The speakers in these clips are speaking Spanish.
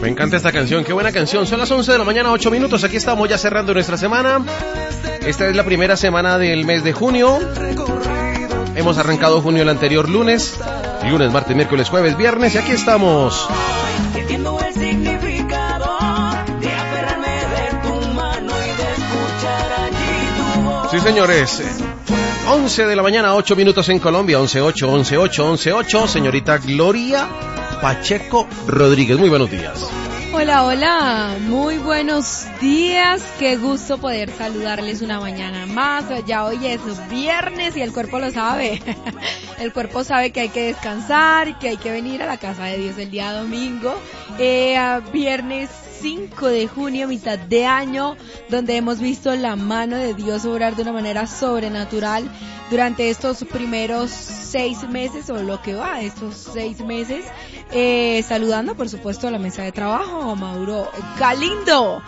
Me encanta esta canción, qué buena canción. Son las 11 de la mañana, 8 minutos. Aquí estamos ya cerrando nuestra semana. Esta es la primera semana del mes de junio. Hemos arrancado junio el anterior lunes. Lunes, martes, miércoles, jueves, viernes. Y aquí estamos. Sí, señores. 11 de la mañana, 8 minutos en Colombia. 11:08. Señorita Gloria Pacheco Rodríguez, muy buenos días. Hola, hola, muy buenos días, qué gusto poder saludarles una mañana más. Ya hoy es viernes y el cuerpo lo sabe. El cuerpo sabe que hay que descansar y que hay que venir a la casa de Dios el día domingo. Viernes 5 de junio, mitad de año, donde hemos visto la mano de Dios obrar de una manera sobrenatural durante estos primeros 6 meses, o lo que va de estos 6 meses, saludando por supuesto a la mesa de trabajo, a Mauro Galindo,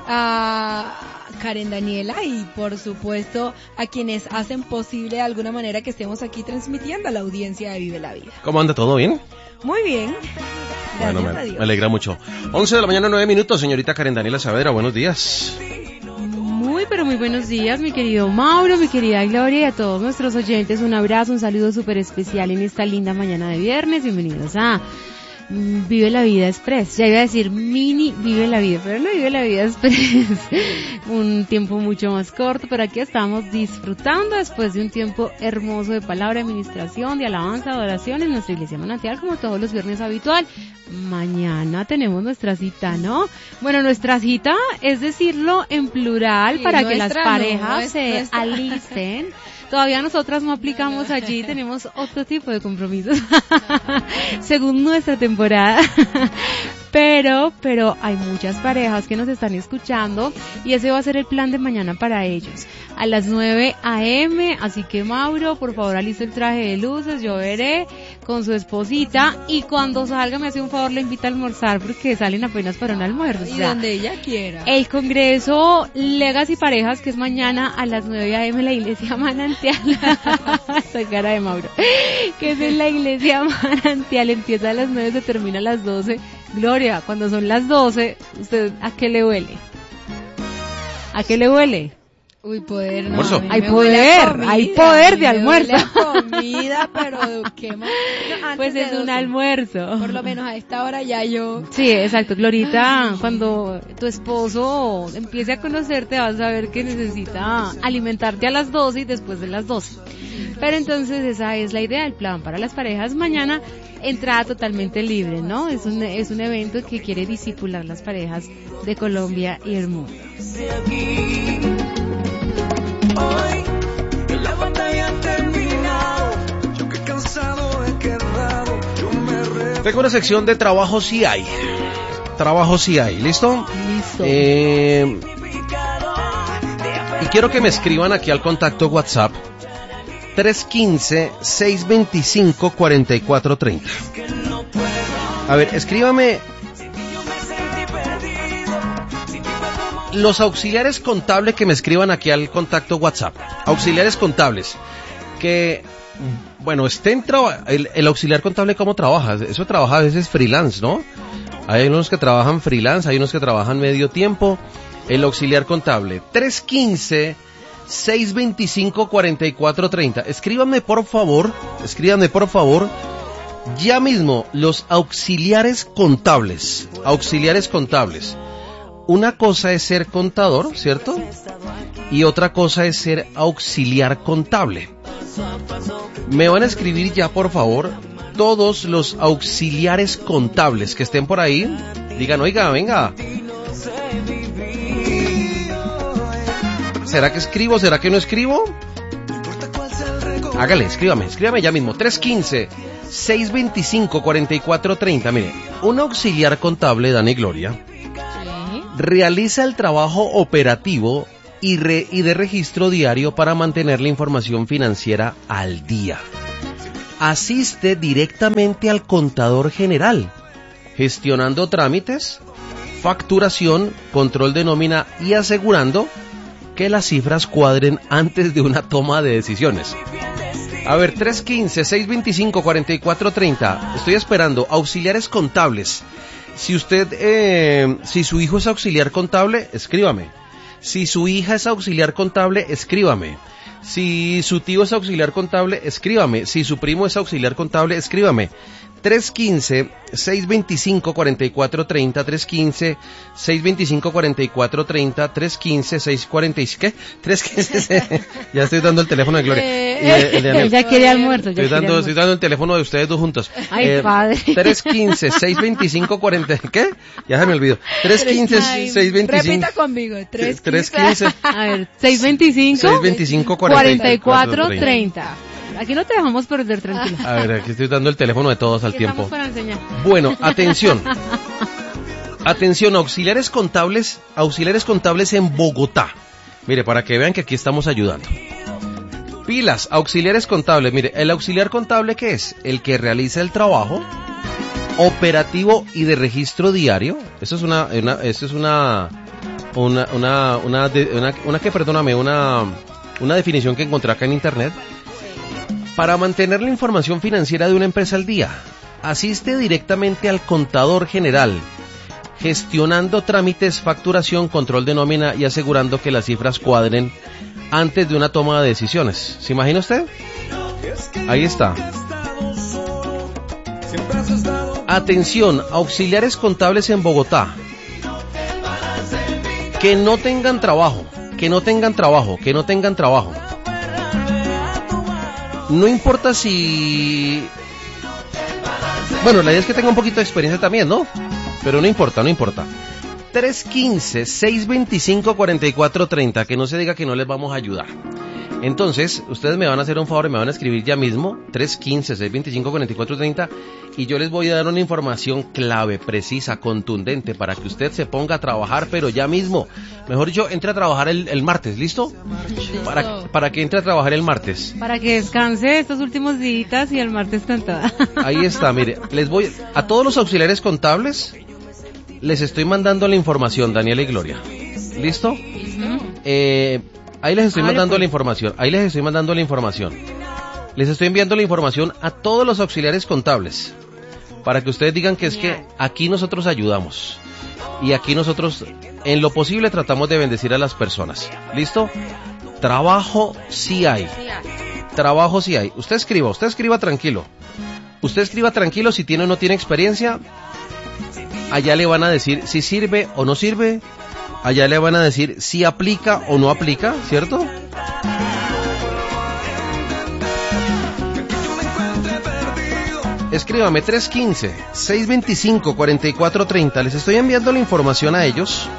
a Karen Daniela y por supuesto a quienes hacen posible de alguna manera que estemos aquí transmitiendo a la audiencia de Vive la Vida. ¿Cómo anda? ¿Todo bien? Muy bien. Gracias, bueno, a Dios. Me alegra mucho. 11 de la mañana, 9 minutos, señorita Karen Daniela Saavedra, buenos días. Pero muy buenos días, mi querido Mauro, mi querida Gloria y a todos nuestros oyentes. Un abrazo, un saludo súper especial en esta linda mañana de viernes. Bienvenidos a Vive la Vida Express. Ya iba a decir mini Vive la Vida, pero no Vive la Vida Express. Un tiempo mucho más corto, pero aquí estamos disfrutando después de un tiempo hermoso de palabra, administración, de alabanza, de oración en nuestra iglesia manantial, como todos los viernes habitual. Mañana tenemos nuestra cita, ¿no? Bueno, nuestra cita es decirlo en plural, sí, para que las parejas se alisten. Todavía nosotras no aplicamos allí, tenemos otro tipo de compromisos según nuestra temporada. Pero hay muchas parejas que nos están escuchando y ese va a ser el plan de mañana para ellos. A las 9 a.m., así que Mauro, por favor alista el traje de luces, yo veré con su esposita y cuando salga me hace un favor, le invita a almorzar porque salen apenas para un almuerzo. Y donde ella quiera. El Congreso Legacy Parejas, que es mañana a las 9 a.m. en la iglesia manantial. Esta cara de Mauro. Que es en la iglesia manantial, empieza a las 9, se termina a las 12. Gloria, cuando son las 12, ¿usted a qué le huele? ¿A qué le huele? Uy, poder, no. ¿Almuerzo? Hay poder de almuerzo. Comida, pero ¿qué más? No, pues es un almuerzo. Por lo menos a esta hora ya yo. Sí, exacto, Glorita, cuando tu esposo empiece a conocerte vas a ver que necesita alimentarte a las 12 y después de las 12. Pero entonces esa es la idea, el plan para las parejas. Mañana entrada totalmente libre, ¿no? Es un evento que quiere discipular las parejas de Colombia y el mundo. Hoy la batalla ha terminado, yo que cansado he quedado, yo me Tengo una sección de trabajo sí hay. Trabajo sí hay, ¿listo? Listo. Y quiero que me escriban aquí al contacto WhatsApp 315-625-4430. A ver, escríbame los auxiliares contables que me escriban aquí al contacto WhatsApp. Auxiliares contables que, bueno, el auxiliar contable, ¿cómo trabaja? Eso trabaja a veces freelance, ¿no? Hay unos que trabajan freelance, hay unos que trabajan medio tiempo. El auxiliar contable 315-625-4430. Escríbanme por favor ya mismo los auxiliares contables. Una cosa es ser contador, ¿cierto? Y otra cosa es ser auxiliar contable. Me van a escribir ya, por favor, todos los auxiliares contables que estén por ahí. Digan, oiga, venga. ¿Será que escribo? ¿Será que no escribo? Hágale, escríbame ya mismo. 315-625-4430. Mire, un auxiliar contable, Dani Gloria, realiza el trabajo operativo y de registro diario para mantener la información financiera al día. Asiste directamente al contador general, gestionando trámites, facturación, control de nómina y asegurando que las cifras cuadren antes de una toma de decisiones. A ver, 315-625-4430. Estoy esperando auxiliares contables. Si su hijo es auxiliar contable, escríbame. Si su hija es auxiliar contable, escríbame. Si su tío es auxiliar contable, escríbame. Si su primo es auxiliar contable, escríbame. 315-625-4430, 315-625-4430, 315-640, ¿qué? 315, ya estoy dando el teléfono de Gloria. Él ya quiere almuerzo. Estoy dando el teléfono de ustedes dos juntos. Ay, padre. 315-625-40, ¿qué? Ya se me olvidó. 315-625. Repita conmigo. 315. A ver, 625-4430. Aquí no te dejamos perder, tranquilo. A ver, aquí estoy dando el teléfono de todos al tiempo. Estamos para enseñar. Bueno, atención. Atención, auxiliares contables en Bogotá. Mire, para que vean que aquí estamos ayudando. Pilas, auxiliares contables. Mire, el auxiliar contable, ¿qué es? El que realiza el trabajo operativo y de registro diario. Eso es una definición que encontré acá en internet. Para mantener la información financiera de una empresa al día, asiste directamente al contador general, gestionando trámites, facturación, control de nómina y asegurando que las cifras cuadren antes de una toma de decisiones. ¿Se imagina usted? Ahí está. Atención, auxiliares contables en Bogotá. Que no tengan trabajo. No importa si... Bueno, la idea es que tenga un poquito de experiencia también, ¿no? Pero no importa. 315-625-4430, que no se diga que no les vamos a ayudar. Entonces, ustedes me van a hacer un favor y me van a escribir ya mismo, 315-625-4430, y yo les voy a dar una información clave, precisa, contundente, para que usted se ponga a trabajar, pero ya mismo. Mejor dicho, entre a trabajar el martes, ¿listo? Para que entre a trabajar el martes. Para que descanse estos últimos días y el martes con toda. Ahí está, mire, a todos los auxiliares contables, les estoy mandando la información, Daniela y Gloria. ¿Listo? Ahí les estoy mandando la información. Les estoy enviando la información a todos los auxiliares contables para que ustedes digan que es que aquí nosotros ayudamos y aquí nosotros en lo posible tratamos de bendecir a las personas. ¿Listo? Trabajo sí hay. Usted escriba tranquilo. Si tiene o no tiene experiencia. Allá le van a decir si sirve o no sirve. Allá le van a decir si aplica o no aplica, ¿cierto? Escríbame 315-625-4430. Les estoy enviando la información a ellos.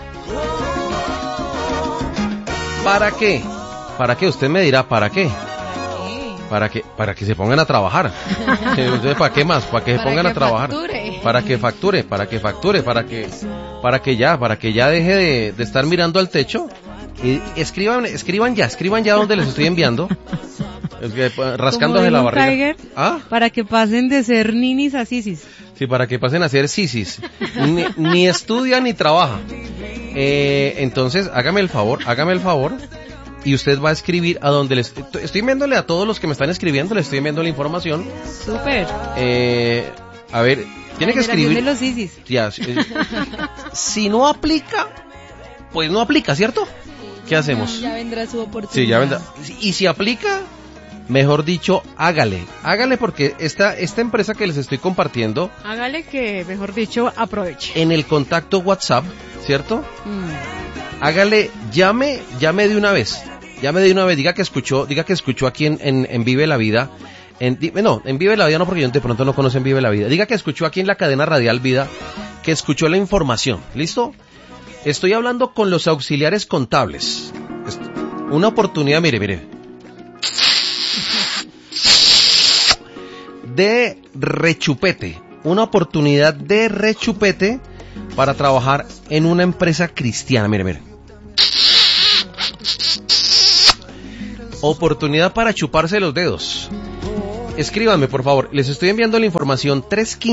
¿Para qué? ¿Para qué? Usted me dirá, ¿para qué? Para que se pongan a trabajar. ¿Para qué más? Para que se pongan a trabajar. Para que facture, para que ya deje de estar mirando al techo. Y escriban ya donde les estoy enviando. Rascándose la barriga. Tiger, para que pasen de ser ninis a sisis. Sí, para que pasen a ser sisis. Ni estudia ni trabaja. Entonces, hágame el favor. Y usted va a escribir a donde les... Estoy enviándole a todos los que me están escribiendo, les estoy enviando la información. Súper. A ver, tiene que escribir... de los ISIS. Ya, si no aplica, pues no aplica, ¿cierto? ¿Qué hacemos? Ya vendrá su oportunidad. Sí, ya vendrá. Y si aplica, mejor dicho, hágale porque esta empresa que les estoy compartiendo... Hágale que, mejor dicho, aproveche. En el contacto WhatsApp, ¿cierto? Hágale, llame de una vez, diga que escuchó aquí en Vive la Vida, en Vive la Vida no, porque yo de pronto no conocen Vive la Vida, diga que escuchó aquí en la cadena radial Vida, que escuchó la información, ¿listo? Estoy hablando con los auxiliares contables, una oportunidad, mire, de rechupete, una oportunidad de rechupete para trabajar en una empresa cristiana, mire. Oportunidad para chuparse los dedos. Escríbanme, por favor. Les estoy enviando la información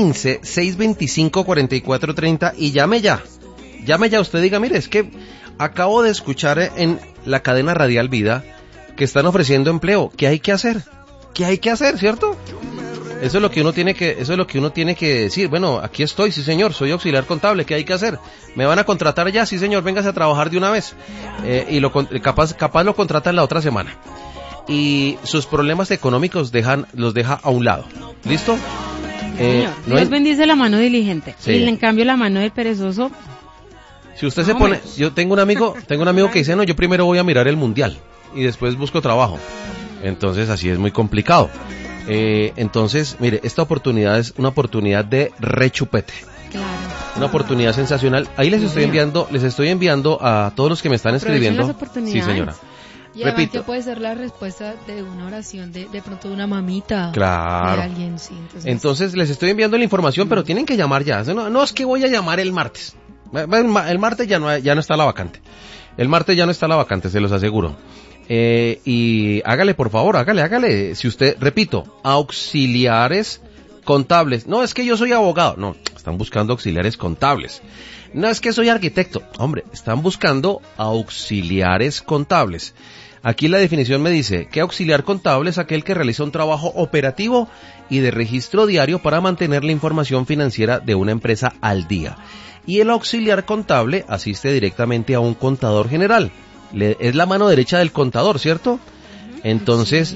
315-625-4430 y llame ya. Usted diga, mire, es que acabo de escuchar en la cadena radial Vida que están ofreciendo empleo. ¿Qué hay que hacer? ¿Cierto? Eso es lo que uno tiene que decir. Bueno, aquí estoy, sí señor, soy auxiliar contable, ¿qué hay que hacer? ¿Me van a contratar ya? Sí señor, véngase a trabajar de una vez. Capaz lo contratan la otra semana. Y sus problemas económicos los deja a un lado. ¿Listo? Dios bendice la mano diligente. Sí. Y en cambio la mano del perezoso. Si usted se pone, yo tengo un amigo que dice, no, yo primero voy a mirar el mundial y después busco trabajo. Entonces así es muy complicado. Entonces, mire, esta oportunidad es una oportunidad de rechupete. Claro. Una oportunidad sensacional. Ahí les estoy enviando a todos los que me están escribiendo. Aprovechen las oportunidades. Sí, señora. Y además Repito. que puede ser la respuesta de una oración de pronto de una mamita. Claro. De alguien, sí. Entonces les estoy enviando la información, pero tienen que llamar ya. No es que voy a llamar el martes. El martes ya no está la vacante. El martes ya no está la vacante, se los aseguro. Y hágale, por favor, hágale. Si usted, repito, auxiliares contables. No, es que yo soy abogado. No, están buscando auxiliares contables. No, es que soy arquitecto. Hombre, están buscando auxiliares contables. Aquí la definición me dice que auxiliar contable es aquel que realiza un trabajo operativo y de registro diario para mantener la información financiera de una empresa al día. Y el auxiliar contable asiste directamente a un contador general. Es la mano derecha del contador, ¿cierto? Entonces,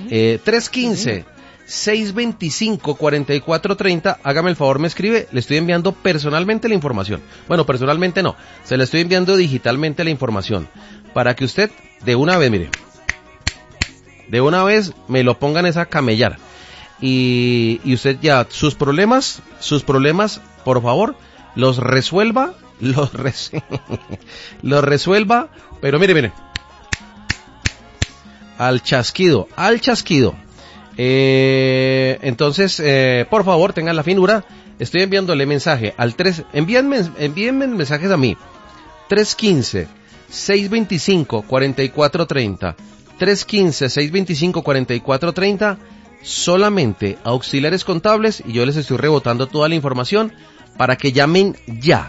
315-625-4430, hágame el favor, me escribe, le estoy enviando personalmente la información. Bueno, personalmente no, se la estoy enviando digitalmente la información, para que usted, de una vez, mire, de una vez me lo pongan a camellar. Y usted ya, sus problemas, por favor, los resuelva, los resuelva, pero mire, al chasquido. Entonces, por favor, tengan la finura, estoy enviándole mensaje al 3, envíenme mensajes a mí, 315-625-4430, 315-625-4430, solamente auxiliares contables, y yo les estoy rebotando toda la información para que llamen ya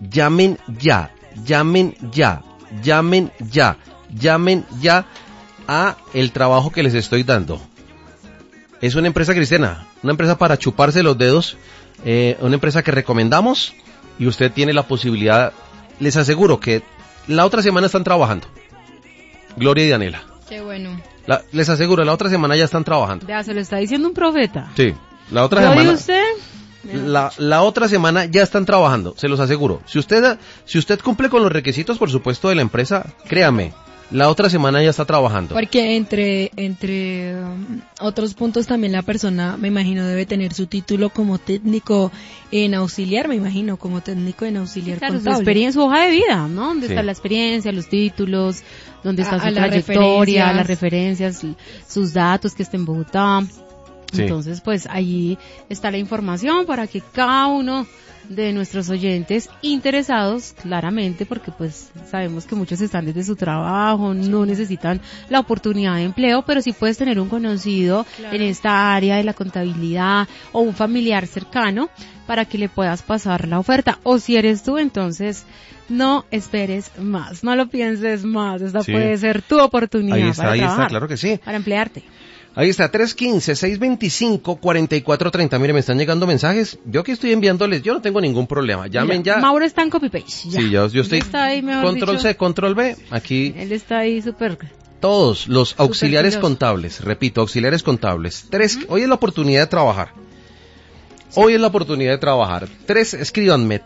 a el trabajo que les estoy dando. Es una empresa cristiana, una empresa para chuparse los dedos, una empresa que recomendamos, y usted tiene la posibilidad, les aseguro que la otra semana están trabajando. Gloria y Daniela. Qué bueno. Les aseguro, la otra semana ya están trabajando. Ya se lo está diciendo un profeta. Sí, la otra ¿Lo semana. oye usted? La otra semana ya están trabajando, se los aseguro. Si usted cumple con los requisitos, por supuesto, de la empresa, créame, la otra semana ya está trabajando. Porque entre otros puntos también la persona, me imagino, debe tener su título como técnico en auxiliar, me imagino, como técnico en auxiliar Claro, su contable. experiencia, su hoja de vida, ¿no? Donde Sí. está la experiencia, los títulos, donde está su A las trayectoria, referencias. las referencias, sus datos, que esté en Bogotá. Sí. Entonces, pues allí está la información para que cada uno de nuestros oyentes interesados, claramente, porque pues sabemos que muchos están desde su trabajo, no necesitan la oportunidad de empleo, pero si puedes tener un conocido en esta área de la contabilidad o un familiar cercano para que le puedas pasar la oferta. O si eres tú, entonces no esperes más, no lo pienses más, esta Sí. puede ser tu oportunidad Ahí está, para trabajar, claro que sí. para emplearte. Ahí está, 315-625-4430. Mire, me están llegando mensajes. Yo que estoy enviándoles, yo no tengo ningún problema. Llamen Mira, ya. Mauro está en copy-paste. ya. Sí, yo estoy Él está ahí, mejor control dicho. C, control B. Aquí Él está ahí súper... todos los auxiliares filoso. contables, repito, auxiliares contables. Hoy es la oportunidad de trabajar. Hoy es la oportunidad de trabajar. Escríbanme,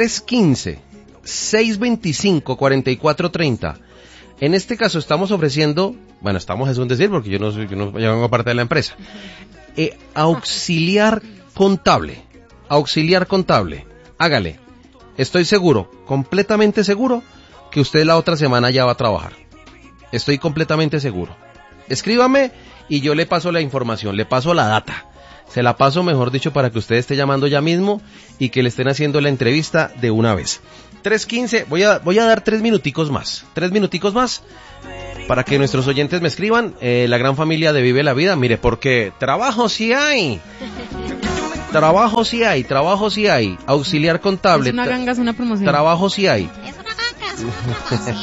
315-625-4430. En este caso estamos ofreciendo, bueno, es un decir porque yo no vengo parte de la empresa. Auxiliar contable. Hágale. Estoy seguro, completamente seguro, que usted la otra semana ya va a trabajar. Estoy completamente seguro. Escríbame y yo le paso la información, le paso la data. Se la paso, mejor dicho, para que usted esté llamando ya mismo y que le estén haciendo la entrevista de una vez. 3:15, voy a dar 3 minuticos más para que nuestros oyentes me escriban. La gran familia de Vive la Vida, mire, porque trabajo sí hay. Auxiliar contable. Es una ganga, es una promoción. Trabajo sí hay.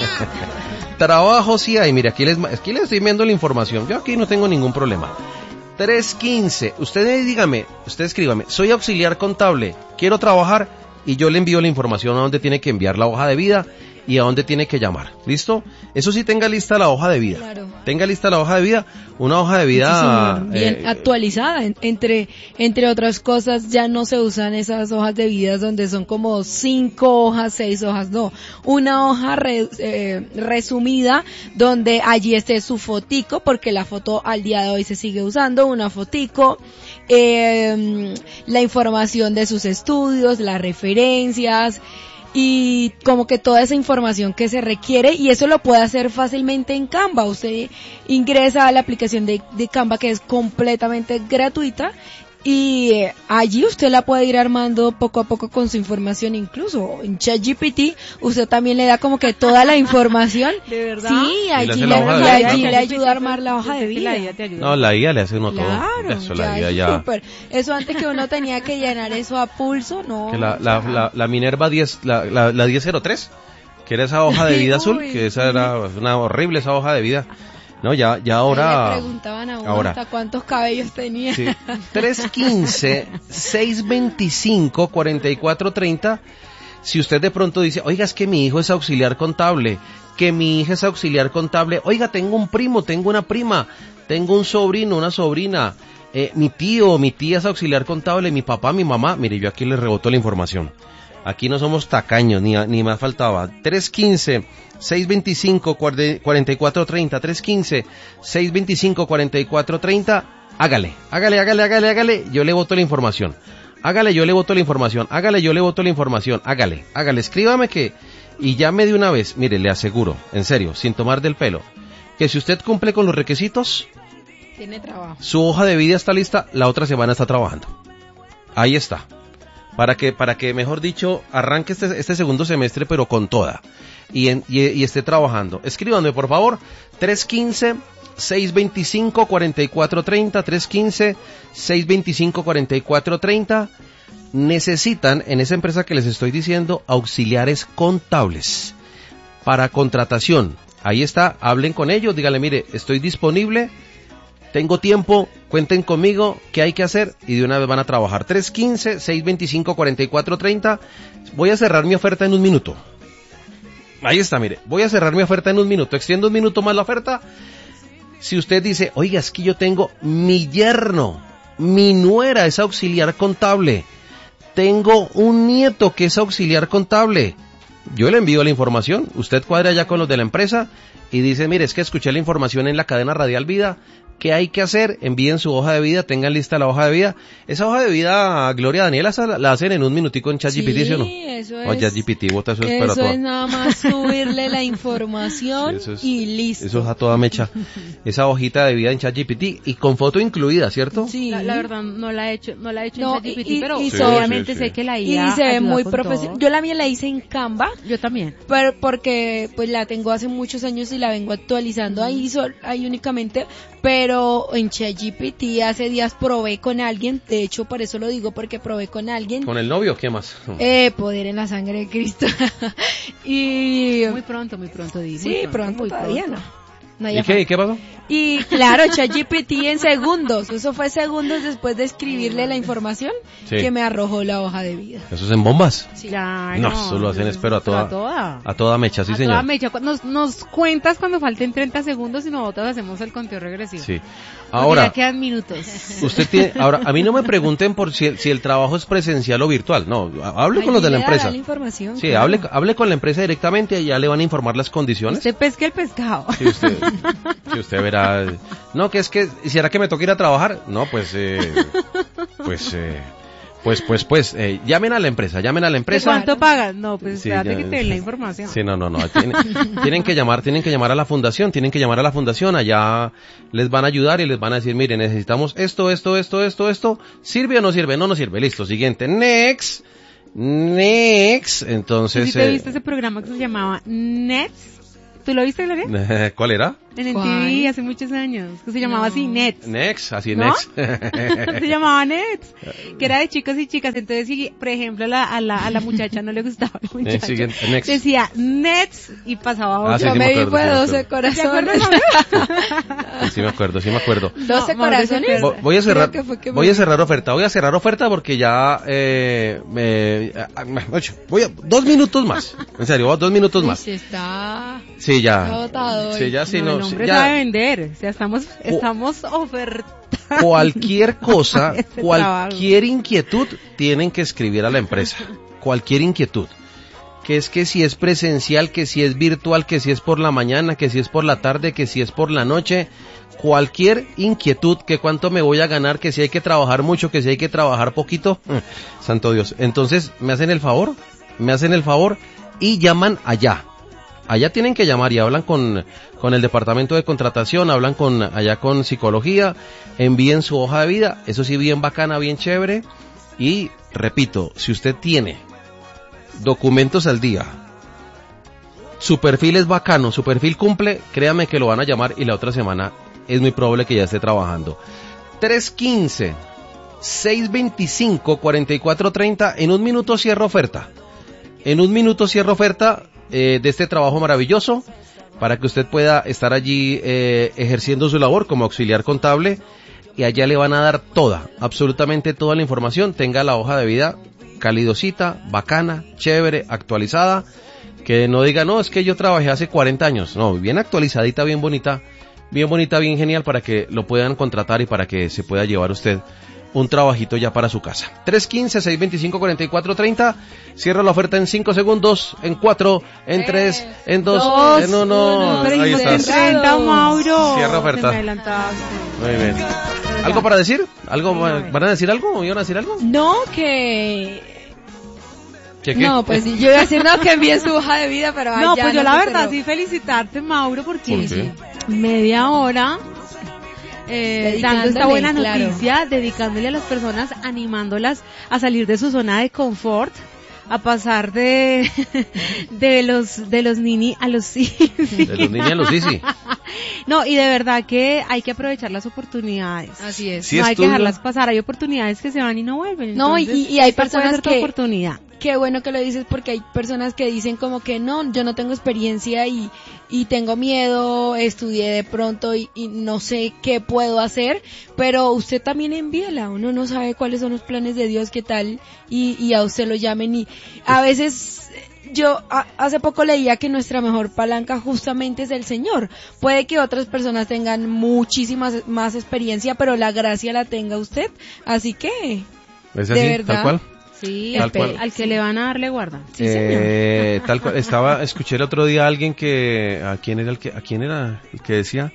Trabajo sí hay. Mire, aquí les estoy viendo la información. Yo aquí no tengo ningún problema. 315. Usted dígame, usted escríbame, soy auxiliar contable, quiero trabajar y yo le envío la información a dónde tiene que enviar la hoja de vida y a dónde tiene que llamar. ¿Listo? Eso sí, tenga lista la hoja de vida. Claro. Tenga lista la hoja de vida, una hoja de vida... Sí, bien actualizada. Entre otras cosas, ya no se usan esas hojas de vida donde son como 5 hojas, 6 hojas, no. Una hoja resumida donde allí esté su fotico, porque la foto al día de hoy se sigue usando, una fotico, la información de sus estudios, las referencias, y como que toda esa información que se requiere, y eso lo puede hacer fácilmente en Canva. Usted ingresa a la aplicación de Canva, que es completamente gratuita, y allí usted la puede ir armando poco a poco con su información. Incluso en ChatGPT usted también le da como que toda la información. ¿De verdad? Sí, allí le ayuda a armar la hoja de vida. No, la IA le hace uno todo. Claro, Eso, la IA ya... Súper. Eso antes que uno tenía que llenar eso a pulso, no. Que la Minerva 10, la 1003, que era esa hoja de vida azul, que esa era una horrible esa hoja de vida. No, ya ahora... Le preguntaban a uno ahora, hasta cuántos cabellos tenía. Sí. 315-625-4430. Si usted de pronto dice, oiga, es que mi hijo es auxiliar contable, que mi hija es auxiliar contable, oiga, tengo un primo, tengo una prima, tengo un sobrino, una sobrina, mi tío, mi tía es auxiliar contable, mi papá, mi mamá, mire, yo aquí les reboto la información. Aquí no somos tacaños, ni más faltaba. 315-625-4430, 315-625-4430, hágale. Yo le boto la información. Hágale, escríbame y llame de una vez. Mire, le aseguro, en serio, sin tomar del pelo, que si usted cumple con los requisitos, tiene trabajo. Su hoja de vida está lista, la otra semana está trabajando. Ahí está. Para que mejor dicho, arranque este segundo semestre, pero con toda. Y esté trabajando. Escríbanme, por favor, 315-625-4430, 315-625-4430. Necesitan, en esa empresa que les estoy diciendo, auxiliares contables para contratación. Ahí está, hablen con ellos, díganle, mire, estoy disponible, tengo tiempo, cuenten conmigo, ¿qué hay que hacer? Y de una vez van a trabajar. 315-625-4430. Voy a cerrar mi oferta en un minuto. Ahí está, mire. Voy a cerrar mi oferta en un minuto. Extiendo un minuto más la oferta. Si usted dice, oiga, es que yo tengo mi yerno, mi nuera es auxiliar contable, tengo un nieto que es auxiliar contable, yo le envío la información. Usted cuadra ya con los de la empresa y dice, mire, es que escuché la información en la cadena radial Vida, ¿qué hay que hacer? Envíen su hoja de vida, tengan lista la hoja de vida. Esa hoja de vida, Gloria, Daniela, la hacen en un minutico en ChatGPT, ¿sí o no? Sí, eso es. O ChatGPT, bota eso, espera eso toda. es nada más subirle la información Sí, y listo. Eso es a toda mecha. Esa hojita de vida en ChatGPT y con foto incluida, ¿cierto? Sí. La verdad no la he hecho No, en ChatGPT, pero sí, obviamente sí. sé que la Y IA se ve ayuda muy con profesional. todo. Yo la mía la hice en Canva, Yo también. pero porque pues la tengo hace muchos años y la vengo actualizando ahí únicamente, pero en ChatGPT hace días probé con alguien, de hecho por eso lo digo, porque probé con alguien. ¿Con el novio? ¿Qué más? Poder en la sangre de Cristo. Y Muy pronto, di. sí, pronto, todavía no. ¿Y qué pasó? Y claro, ChatGPT en segundos, eso fue segundos después de escribirle la información, Sí. que me arrojó la hoja de vida. ¿Eso es en bombas? Claro. No, eso lo hacen, espero, a toda mecha, sí, a señor. toda mecha. Nos cuentas cuando falten 30 segundos y nosotros hacemos el conteo regresivo. Sí. Porque Ahora, ya quedan minutos. usted tiene, ahora, a mí no me pregunten por si el trabajo es presencial o virtual. No, hable con los de la Allí le empresa. dará la información, Sí, claro. hable con la empresa directamente y ya le van a informar las condiciones. Usted pesca el pescado. Sí, usted verá. No, que es que, ¿será que me toca ir a trabajar? No, pues, llamen a la empresa. ¿De cuánto pagan? No, pues Sí, espérate ya- que te den la información. Sí, no. Tienen que llamar a la fundación, allá les van a ayudar y les van a decir, mire, necesitamos esto, ¿sirve o no sirve? No sirve, listo, siguiente, next, entonces... ¿Tú sí te viste ese programa que se llamaba Nets? ¿Tú lo viste, Gloria? ¿Cuál era? En ¿Cuál? MTV hace muchos años, que se llamaba así Nets. Next, así ¿No? Next. Se llamaba Nets, que era de chicos y chicas. Entonces, si, por ejemplo, a la muchacha no le gustaba la muchacha, Siguiente, next. decía Nets y pasaba otro. Ah, sí, Yo sí me me vi acuerdo, fue sí me 12 acuerdo. corazones. Sí me acuerdo. 12 No, Mauro, corazones. Voy a cerrar, Creo que fue que me voy a vi. cerrar oferta porque ya voy a 2 minutos más. En serio, 2 minutos más. Uy, está Sí, ya. agotado hoy. Sí, ya, sí, No, el no. hombre ya. sabe vender. O sea, estamos ofertando. Cualquier cosa, Este cualquier inquietud, tienen que escribir a la empresa. Cualquier inquietud. Que si es presencial, que si es virtual, que si es por la mañana, que si es por la tarde, que si es por la noche. Cualquier inquietud, que cuánto me voy a ganar, que si hay que trabajar mucho, que si hay que trabajar poquito. Santo Dios. Entonces, me hacen el favor y llaman allá. Allá tienen que llamar y hablan con el departamento de contratación, hablan allá con psicología, envíen su hoja de vida, eso sí, bien bacana, bien chévere. Y repito, si usted tiene documentos al día, su perfil es bacano, su perfil cumple, créame que lo van a llamar y la otra semana es muy probable que ya esté trabajando. 315-625-4430, en un minuto cierro oferta. De este trabajo maravilloso para que usted pueda estar allí ejerciendo su labor como auxiliar contable, y allá le van a dar absolutamente toda la información. Tenga la hoja de vida calidosita, bacana, chévere, actualizada, que no diga, no, es que yo trabajé hace 40 años, no, bien actualizadita, bien bonita, bien genial, para que lo puedan contratar y para que se pueda llevar usted un trabajito ya para su casa. 315-625-4430. Cierra la oferta en 5 segundos, en 4, en 3, en 2, en 1. Pero Ahí ¿y está. 30, Mauro? Cierra oferta. Se me adelantaste. Muy bien. ¿Algo para decir? ¿Van a decir algo? ¿Iban a decir algo? No, que... ¿Qué? No, pues sí, yo iba a decir no, que envíe su hoja de vida, pero No, ya pues yo no la sé, verdad pero- sí felicitarte, Mauro, porque ¿Por qué? media hora dando esta buena Dedicándole, noticia, dedicándole a las personas, animándolas a salir de su zona de confort, a pasar de los nini a los sí. De los niños a los Easy. No, y de verdad que hay que aprovechar las oportunidades. Así es. Sí, no hay que estudio. dejarlas pasar, hay oportunidades que se van y no vuelven. No, Entonces, y hay esta puede personas ser tu que- oportunidad. Qué bueno que lo dices, porque hay personas que dicen como que no, yo no tengo experiencia y tengo miedo, estudié de pronto y no sé qué puedo hacer, pero usted también envíela, uno no sabe cuáles son los planes de Dios, qué tal, y a usted lo llamen, y a veces yo hace poco leía que nuestra mejor palanca justamente es el Señor. Puede que otras personas tengan muchísima más experiencia, pero la gracia la tenga usted, así que ¿Es ¿De así? verdad? Tal cual. Sí, Tal cual. al que le van a dar le guardan. sí, señor. Tal cual. Escuché el otro día a alguien ¿a quién era el que decía?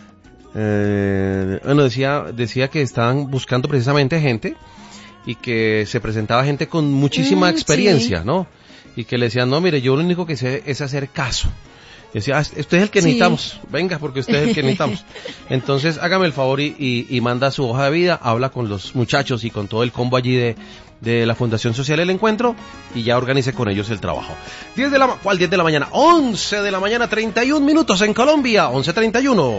Decía que estaban buscando precisamente gente, y que se presentaba gente con muchísima experiencia, sí. ¿no? Y que le decían, no, mire, yo lo único que sé es hacer caso. Y decía, usted es el que Sí. necesitamos, venga, porque usted es el que necesitamos. Entonces, hágame el favor y manda su hoja de vida, habla con los muchachos y con todo el combo allí de la Fundación Social El Encuentro, y ya organice con ellos el trabajo. 10 de la mañana? 11 de la mañana, 31 minutos en Colombia, 11:31.